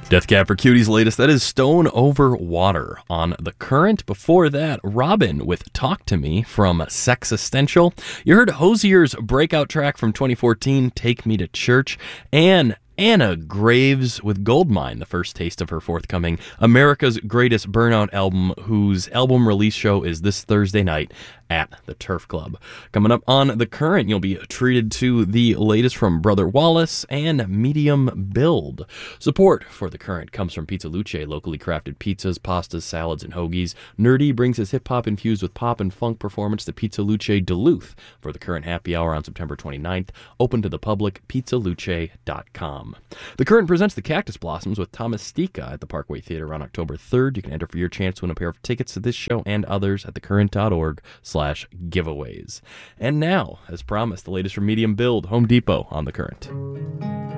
Death Cab for Cutie's latest, that is Stone Over Water on The Current. Before that, Robin with Talk to Me from Sex Essential. You heard Hosier's breakout track from 2014, Take Me to Church, and Anna Graves with Goldmine, the first taste of her forthcoming America's Greatest Burnout album, whose album release show is this Thursday night at the Turf Club. Coming up on The Current, you'll be treated to the latest from Brother Wallace and Medium Build. Support for The Current comes from Pizza Luce, locally crafted pizzas, pastas, salads, and hoagies. Nerdy brings his hip-hop infused with pop and funk performance to Pizza Luce Duluth for The Current Happy Hour on September 29th. Open to the public, pizzaluce.com. The Current presents the Cactus Blossoms with Thomas Stika at the Parkway Theater on October 3rd. You can enter for your chance to win a pair of tickets to this show and others at thecurrent.org/giveaways. And now, as promised, the latest from Medium Build, Home Depot on The Current.